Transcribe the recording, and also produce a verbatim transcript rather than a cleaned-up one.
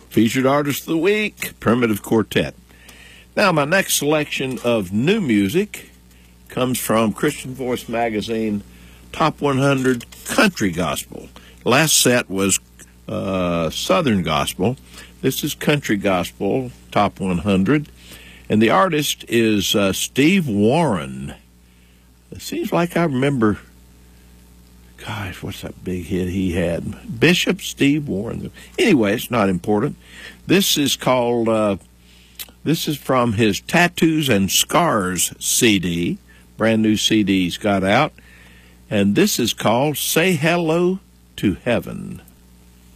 Featured Artist of the Week, Primitive Quartet. Now, my next selection of new music comes from Christian Voice Magazine, Top one hundred Country Gospel. Last set was uh, Southern Gospel. This is Country Gospel, Top one hundred. And the artist is uh, Steve Warren. It seems like I remember, gosh, what's that big hit he had? Bishop Steve Warren. Anyway, it's not important. This is called, uh, this is from his Tattoos and Scars C D. Brand new C D he's got out. And this is called Say Hello to Heaven.